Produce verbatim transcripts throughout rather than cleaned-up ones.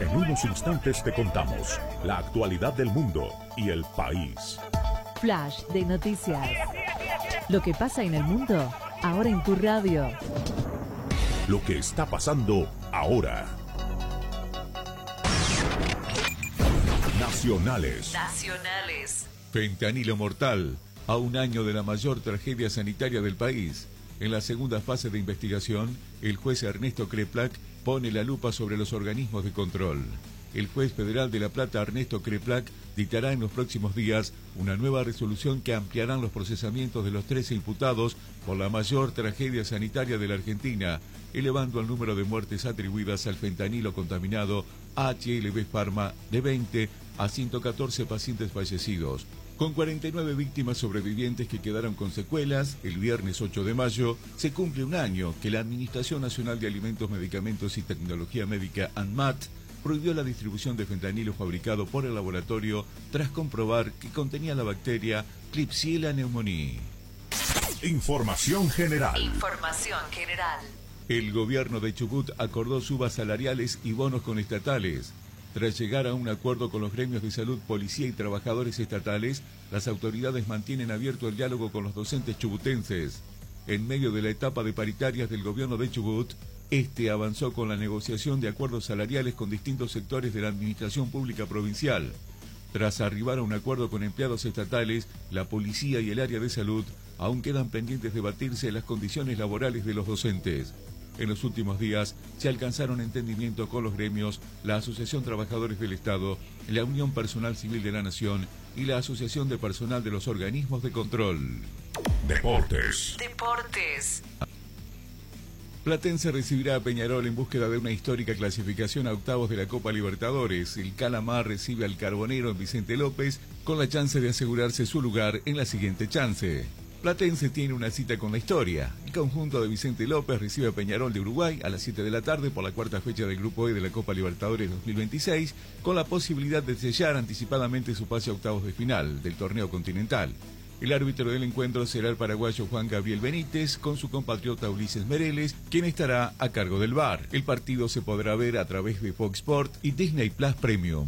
En unos instantes te contamos la actualidad del mundo y el país. Flash de noticias. Lo que pasa en el mundo, ahora en tu radio. Lo que está pasando ahora. Nacionales. Nacionales. Fentanilo mortal. A un año de la mayor tragedia sanitaria del país. En la segunda fase de investigación, el juez Ernesto Kreplak pone la lupa sobre los organismos de control. El juez federal de La Plata, Ernesto Kreplak, dictará en los próximos días una nueva resolución que ampliará los procesamientos de los trece imputados por la mayor tragedia sanitaria de la Argentina, elevando el número de muertes atribuidas al fentanilo contaminado H L B Pharma de veinte a ciento catorce pacientes fallecidos. Con cuarenta y nueve víctimas sobrevivientes que quedaron con secuelas, el viernes ocho de mayo se cumple un año que la Administración Nacional de Alimentos, Medicamentos y Tecnología Médica, ANMAT, prohibió la distribución de fentanilo fabricado por el laboratorio tras comprobar que contenía la bacteria Klebsiella pneumoniae. Información general. Información general. El gobierno de Chubut acordó subas salariales y bonos con estatales. Tras llegar a un acuerdo con los gremios de salud, policía y trabajadores estatales, las autoridades mantienen abierto el diálogo con los docentes chubutenses. En medio de la etapa de paritarias del gobierno de Chubut, este avanzó con la negociación de acuerdos salariales con distintos sectores de la administración pública provincial. Tras arribar a un acuerdo con empleados estatales, la policía y el área de salud, aún quedan pendientes de batirse las condiciones laborales de los docentes. En los últimos días se alcanzaron entendimiento con los gremios, la Asociación Trabajadores del Estado, la Unión Personal Civil de la Nación y la Asociación de Personal de los Organismos de Control. Deportes. Deportes. Platense recibirá a Peñarol en búsqueda de una histórica clasificación a octavos de la Copa Libertadores. El Calamar recibe al Carbonero en Vicente López con la chance de asegurarse su lugar en la siguiente chance. Platense tiene una cita con la historia. El conjunto de Vicente López recibe a Peñarol de Uruguay a las siete de la tarde por la cuarta fecha del Grupo E de la Copa Libertadores dos mil veintiséis, con la posibilidad de sellar anticipadamente su pase a octavos de final del torneo continental. El árbitro del encuentro será el paraguayo Juan Gabriel Benítez, con su compatriota Ulises Mereles, quien estará a cargo del V A R. El partido se podrá ver a través de Fox Sport y Disney Plus Premium.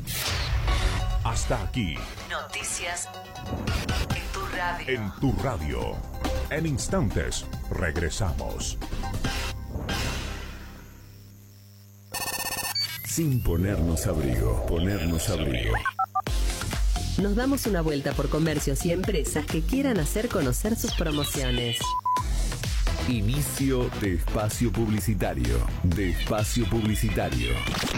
Hasta aquí. Noticias en tu radio. En tu radio. En instantes, regresamos. Sin ponernos abrigo, ponernos abrigo. Nos damos una vuelta por comercios y empresas que quieran hacer conocer sus promociones. Inicio de espacio publicitario. De espacio publicitario.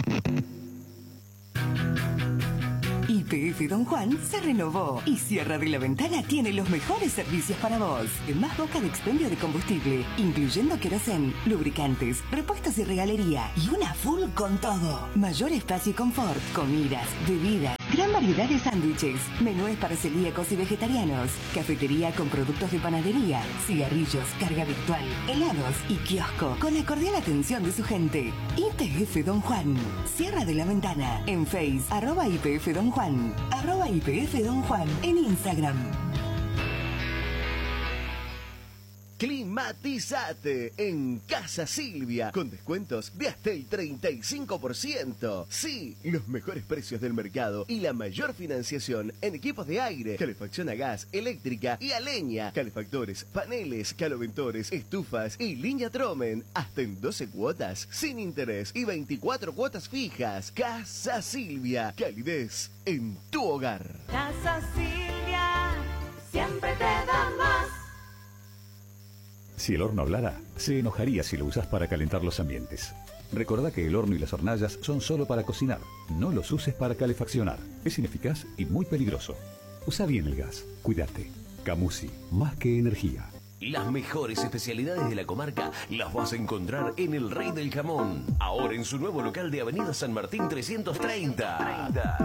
Y P F Don Juan se renovó y Sierra de la Ventana tiene los mejores servicios para vos. Más boca de expendio de combustible, incluyendo querosén, lubricantes, repuestos y regalería y una full con todo. Mayor espacio y confort, comidas, bebidas, gran variedad de sándwiches, menúes para celíacos y vegetarianos, cafetería con productos de panadería, cigarrillos, carga virtual, helados y kiosco con la cordial atención de su gente. Y P F Don Juan, Sierra de la Ventana, en Face, arroba I P F Don Juan, arroba I P F Don Juan, en Instagram. Climatizate en Casa Silvia con descuentos de hasta el treinta y cinco por ciento. Sí, los mejores precios del mercado y la mayor financiación en equipos de aire, calefacción a gas, eléctrica y a leña, calefactores, paneles, caloventores, estufas y línea Tromen, hasta en doce cuotas sin interés y veinticuatro cuotas fijas. Casa Silvia, calidez en tu hogar. Casa Silvia, siempre te da más. Si el horno hablara, se enojaría si lo usas para calentar los ambientes. Recordá que el horno y las hornallas son solo para cocinar. No los uses para calefaccionar. Es ineficaz y muy peligroso. Usa bien el gas. Cuídate. Camusi, más que energía. Las mejores especialidades de la comarca las vas a encontrar en El Rey del Jamón. Ahora en su nuevo local de Avenida San Martín trescientos treinta.